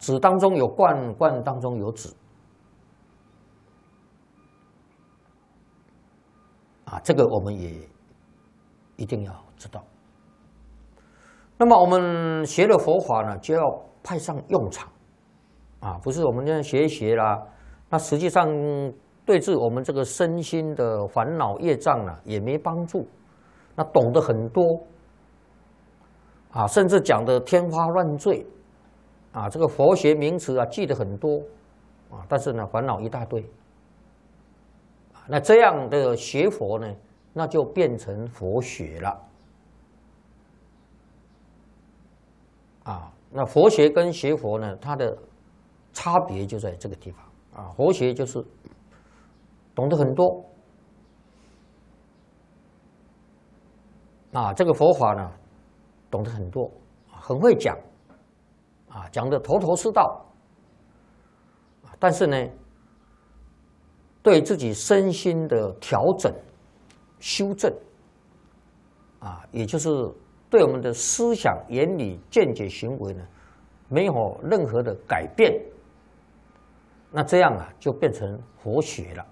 子当中有冠，冠当中有子。这个我们也一定要知道。那么我们学了佛法呢，就要派上用场，不是我们这样学一学啦，那实际上对治我们这个身心的烦恼业障呢，也没帮助。那懂得很多，甚至讲的天花乱坠，这个佛学名词记得很多，但是呢，烦恼一大堆。那这样的学佛呢，那就变成佛学了。那佛学跟学佛呢，它的差别就在这个地方。佛学就是懂得很多，这个佛法呢，懂得很多，很会讲，讲得头头是道。但是呢，对自己身心的调整、修正，也就是对我们的思想、言语、见解、行为呢，没有任何的改变，那这样就变成佛学了。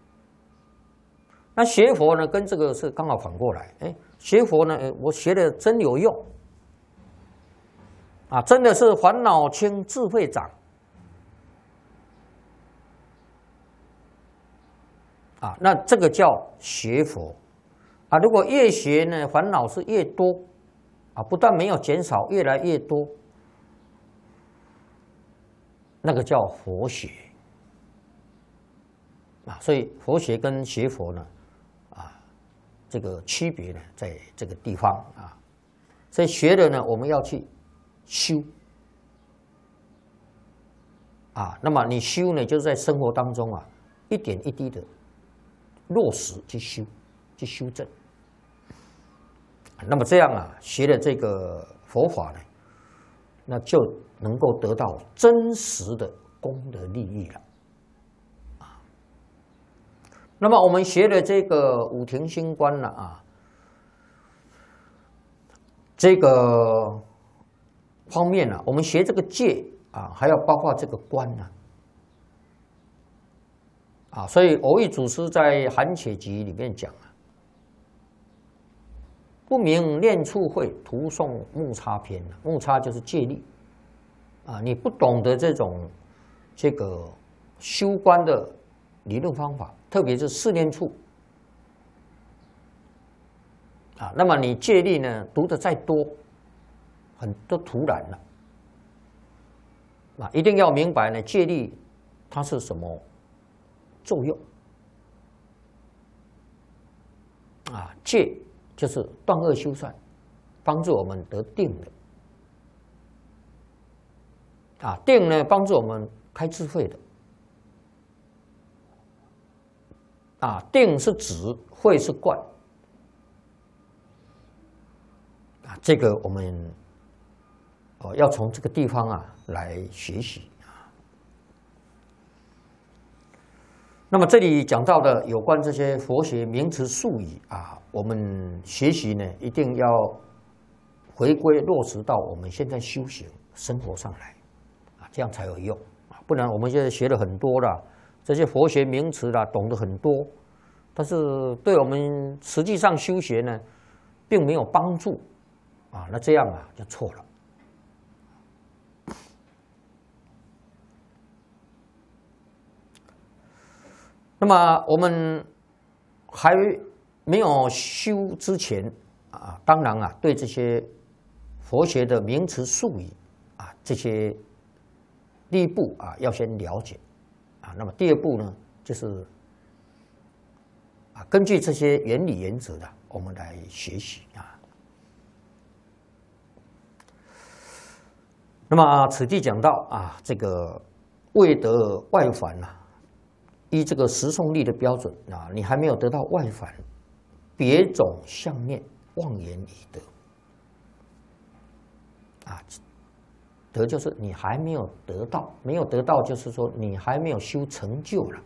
那学佛呢，跟这个是刚好反过来。学佛呢，我学的真有用，真的是烦恼轻，智慧长。那这个叫学佛。如果越学呢，烦恼是越多，不但没有减少，越来越多，那个叫佛学。所以佛学跟学佛呢，这个区别呢，在这个地方。所以学的呢，我们要去修。那么你修呢，就是在生活当中一点一滴的落实去修，去修正。那么这样学了这个佛法呢，那就能够得到真实的功德利益了。那么我们学的这个五停心观呢，这个方面呢，我们学这个戒还要包括这个观呢。所以蕅益祖师在《含且集》里面讲不明念处会，徒诵木叉篇。木叉就是戒律你不懂得这个修观的理论方法，特别是四念处那么你戒律呢读得再多，很都徒然了一定要明白呢，戒律它是什么作用戒就是断恶修善，帮助我们得定的定呢帮助我们开智慧的定是止，慧是观这个我们要从这个地方来学习那么这里讲到的有关这些佛学名词术语我们学习呢一定要回归落实到我们现在修行生活上来这样才有用不然我们现在学了很多了，这些佛学名词懂得很多，但是对我们实际上修学呢，并没有帮助那这样就错了。那么我们还没有修之前当然对这些佛学的名词术语这些第一步要先了解那么第二步呢，就是根据这些原理原则我们来学习那么此地讲到这个未得外返依这个十诵力的标准你还没有得到外返，别种相念妄言已得得就是你还没有得到，没有得到就是说你还没有修成就了。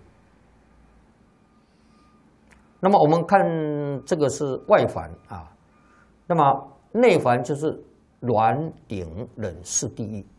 那么我们看这个是外返那么内返就是暖顶忍四地狱